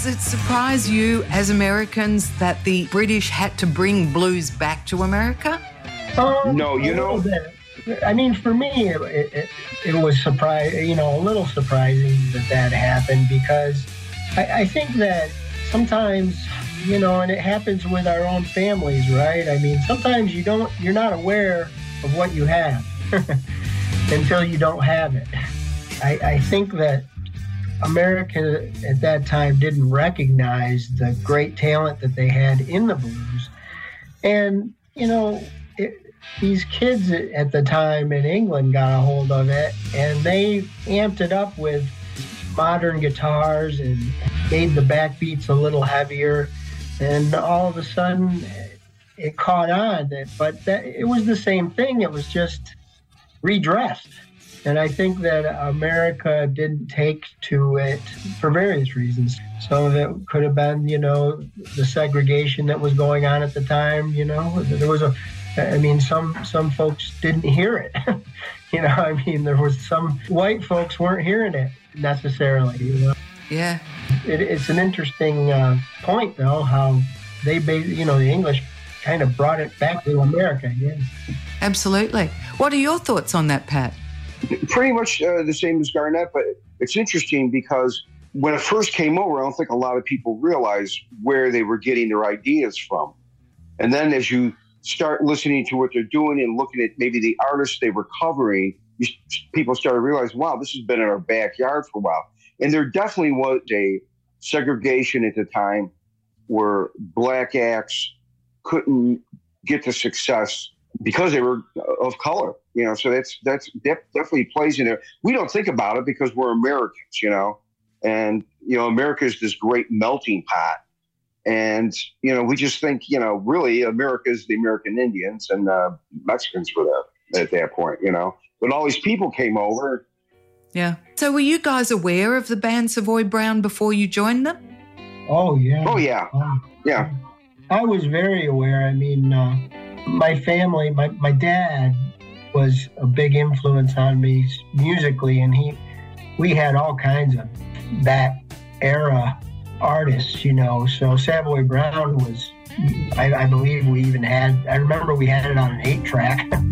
Does it surprise you as Americans that the British had to bring blues back to America? No, you know. I mean, for me, it was a little surprising that happened, because I think that sometimes, and it happens with our own families, right? I mean, sometimes you're not aware of what you have until you don't have it. I think that America at that time didn't recognize the great talent that they had in the blues. And, these kids at the time in England got a hold of it, and they amped it up with modern guitars and made the backbeats a little heavier. And all of a sudden, it caught on. But it was the same thing. It was just redressed. And I think that America didn't take to it for various reasons. Some of it could have been, the segregation that was going on at the time. There was some folks didn't hear it. There was some white folks weren't hearing it necessarily. Yeah. It's an interesting point, though, how the English kind of brought it back to America. Yeah. Absolutely. What are your thoughts on that, Pat? Pretty much the same as Garnett, but it's interesting because when it first came over, I don't think a lot of people realized where they were getting their ideas from. And then as you start listening to what they're doing and looking at maybe the artists they were covering, people started realizing, wow, this has been in our backyard for a while. And there definitely was a segregation at the time where black acts couldn't get the success because they were of color, so that definitely plays in there. We don't think about it because we're Americans, and, America is this great melting pot. And, we just think, really America is the American Indians, and Mexicans were there at that point, But all these people came over. Yeah. So were you guys aware of the band Savoy Brown before you joined them? Oh, yeah. Oh, yeah. Yeah. I was very aware. I mean, my family, my dad was a big influence on me musically, and we had all kinds of that era artists, so Savoy Brown was, I believe we even had, I remember we had it on an 8-track.